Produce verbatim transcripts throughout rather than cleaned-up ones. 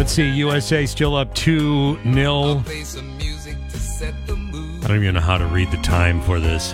Let's see, U S A still up two nil. I don't even know how to read the time for this.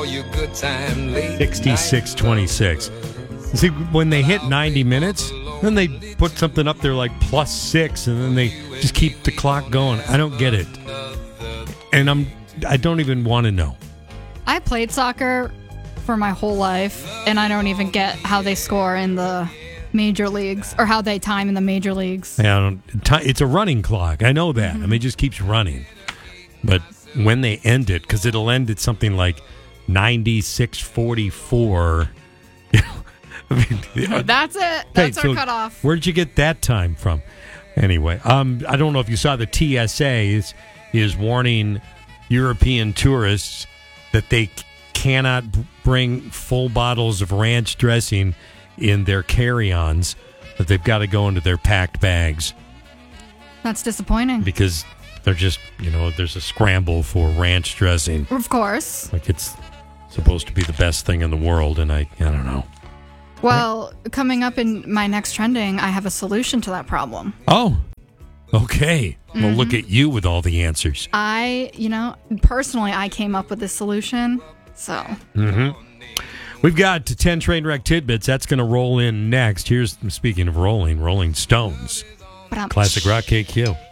sixty-six twenty-six. See, when they hit ninety minutes, then they put something up there like plus six, and then they just keep the clock going. I don't get it. And I'm, I don't even want to know. I played soccer for my whole life, and I don't even get how they score in the major leagues, or how they time in the major leagues. Yeah, I don't, it's a running clock. I know that. Mm-hmm. I mean, it just keeps running. But when they end it, because it'll end at something like ninety-six forty-four. I mean, that's it. That's hey, our so cutoff. Where'd you get that time from? Anyway, um, I don't know if you saw the T S A is, is warning European tourists that they cannot bring full bottles of ranch dressing in their carry-ons, that they've got to go into their packed bags. That's disappointing. Because they're just, you know, there's a scramble for ranch dressing. Of course. Like it's supposed to be the best thing in the world, and I, I don't know. Well, coming up in my next trending, I have a solution to that problem. Oh, okay. Mm-hmm. Well, look at you with all the answers. I, you know, personally, I came up with this solution, so. Mm-hmm. We've got ten train wreck tidbits. That's going to roll in next. Here's, speaking of rolling, Rolling Stones. Classic Rock K Q.